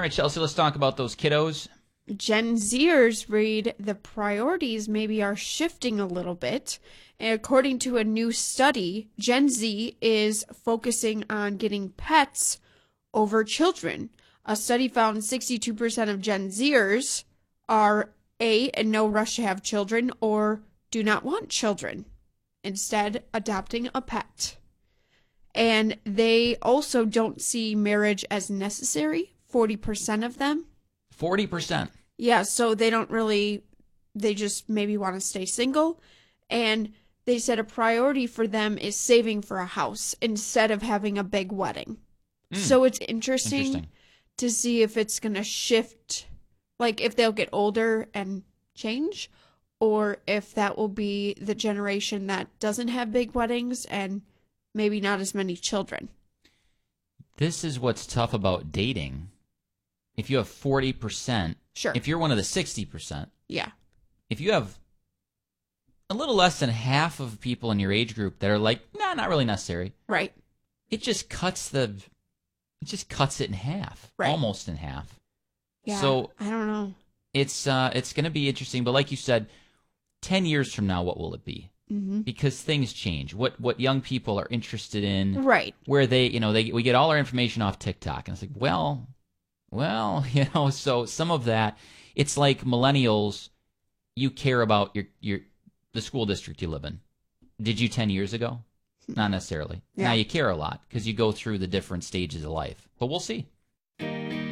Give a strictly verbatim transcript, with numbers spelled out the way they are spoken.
right, Chelsea, let's talk about those kiddos. Gen Zers read the priorities maybe are shifting a little bit. And according to a new study, Gen Z is focusing on getting pets over children. A study found sixty-two percent of Gen Zers are A, in no rush to have children, or do not want children, instead adopting a pet. And they also don't see marriage as necessary, forty percent of them. forty percent. Yeah, so they don't really, they just maybe want to stay single. And they said a priority for them is saving for a house instead of having a big wedding. Mm. So it's interesting, interesting to see if it's going to shift, like if they'll get older and change, or if that will be the generation that doesn't have big weddings and maybe not as many children. This is what's tough about dating. If you have forty percent, sure. If you're one of the sixty percent, yeah. If you have a little less than half of people in your age group that are like, nah, not really necessary. Right. It just cuts the, it just cuts it in half, right. Almost in half. Yeah. So I don't know. It's uh, it's going to be interesting, but like you said, ten years from now, what will it be? Mm-hmm. Because things change. What what young people are interested in, right? Where they, you know, they we get all our information off TikTok, and it's like, well. Well, you know, so some of that, it's like millennials, you care about your, your the school district you live in. Did you ten years ago? Not necessarily. Yeah. Now you care a lot because you go through the different stages of life. But we'll see.